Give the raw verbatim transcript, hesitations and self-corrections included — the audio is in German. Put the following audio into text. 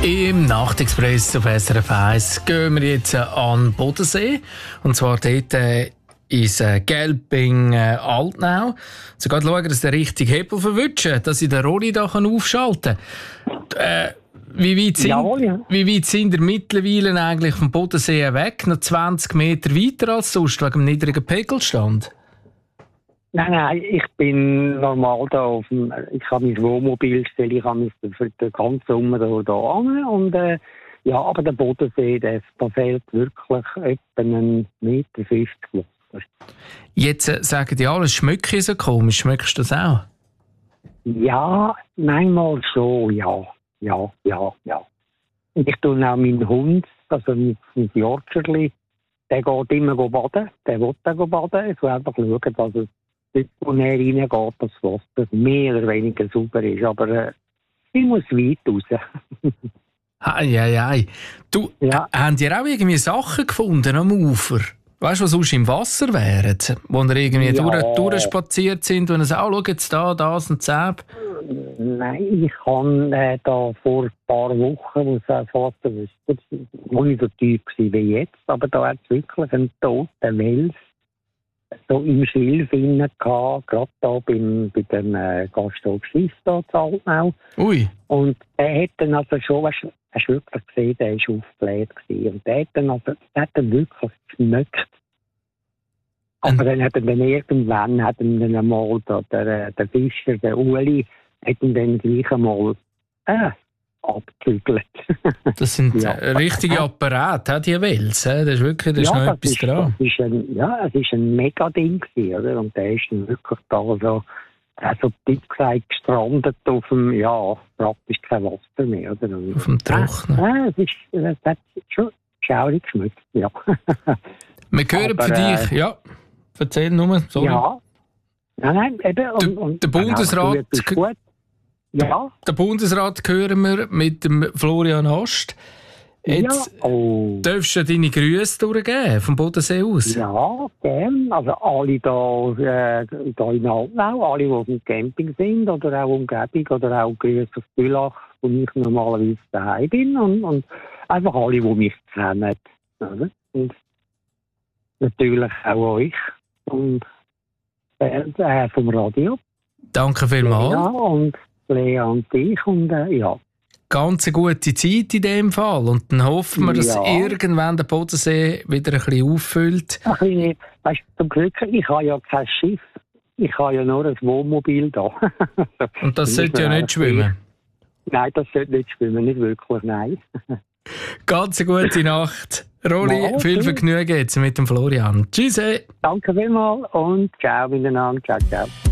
Im Nachtexpress auf S R F eins gehen wir jetzt an den Bodensee. Und zwar dort äh, ins äh, Gelbing äh, Altnau. So gerade schauen, dass der richtige Hebel verwünscht, dass ich den Rolli da aufschalten kann. Äh, wie, weit sind, ja, ja. wie weit sind ihr mittlerweile eigentlich vom Bodensee weg? Noch zwanzig Meter weiter als sonst, wegen dem niedrigen Pegelstand? Nein, nein, ich bin normal da auf dem, ich habe mein Wohnmobil gestellt, ich habe mich für den ganzen Sommer da, da an und äh, ja, aber der Bodensee, der, da fehlt wirklich etwa einen Meter fünfzig Wasser. Jetzt äh, sagen die alle, es schmeckt so komisch, schmeckst du das auch? Ja, manchmal schon, ja, ja, ja, ja. Und ich tue auch meinen Hund, also mein, mein Yorkscherli, der geht immer baden, der will da baden, ich will einfach schauen, dass es dort, wo er reingeht, das Wasser mehr oder weniger sauber ist. Aber äh, ich muss weit raus. Hei, hei, hei. Du, Ja. äh, habt ihr auch irgendwie Sachen gefunden am Ufer? Weißt du, was sonst im Wasser wären? Wo ihr irgendwie Ja. durch, durchspaziert sind und ihr auch, schau jetzt da, das und das. Nein, ich habe äh, da vor ein paar Wochen, wo es auch fast wüsste, wo ich so tief war wie jetzt, aber da hat es wirklich einen toten Wels so im Schilf innen gehabt, gerade da beim, bei dem äh, Gasthof Schiff da in Altnau. Ui. Und der hat dann also schon, hast, hast du wirklich gesehen, der war aufgebläht gewesen. Und der hat dann also, der hat dann wirklich geschmeckt. Aber dann hat er dann irgendwann, hat er dann einmal da, der, der Fischer, der Uli, hat ihn dann gleich einmal äh, abgezügelt. Das sind Ja. äh, richtige Apparate, die Wels. Das ist wirklich, da ist Ja, noch das etwas ist, dran. das ist ein, ja, es ist ein Mega-Ding gewesen, oder? Und der ist dann wirklich da so, also dick gesagt, gestrandet auf dem, ja, praktisch kein Wasser mehr, oder? Und, Auf dem Trocknen. Ja, ja, es ist, es hat schon schaurig geschmeckt, ja. Wir hören Aber, für dich, äh, ja, erzähl nur, sorry. Ja. Nein, nein, eben. Und, Der- und, der Bundesrat- Ja, das ist gut. Ja. Den Bundesrat hören wir mit dem Florian Hast. Jetzt ja. Oh. darfst du deine Grüße durchgeben, vom Bodensee aus. Ja, gern. Also alle da, äh, da in Altnau, alle, die auf dem Camping sind oder auch Umgebung oder auch Grüße auf Bülach, wo ich normalerweise daheim bin und, und einfach alle, die mich kennen. Oder? Und natürlich auch euch und, äh, vom Radio. Danke vielmals. Ja, und Lea und dich und äh, ja. Ganz eine gute Zeit in dem Fall. Und dann hoffen wir, dass Ja. irgendwann der Bodensee wieder ein bisschen auffüllt. Ach, ich, weißt, zum Glück, ich habe ja kein Schiff. Ich habe ja nur ein Wohnmobil da. Und das sollte ja nicht schwimmen. Nein, das sollte nicht schwimmen, nicht wirklich, nein. Ganz eine gute Nacht. Rolli, Ja, viel okay. Vergnügen jetzt mit dem Florian. Tschüss. Danke vielmals und ciao miteinander. Ciao, ciao.